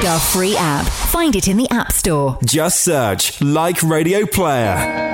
our free app. Find it in the App Store. Just search Like Radio Player.